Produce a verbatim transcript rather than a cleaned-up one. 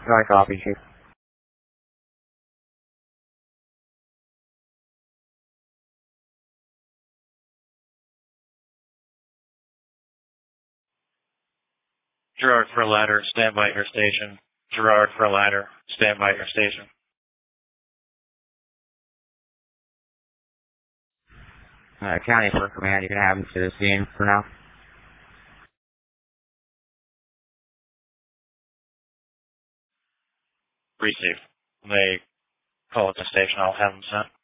Sorry, copy, Chief. Gerard for a ladder, stand by your station. Gerard for a ladder, stand by your station. Uh, County for command, you can have him to the scene for now. Receive. They call at the station, I'll have them sent.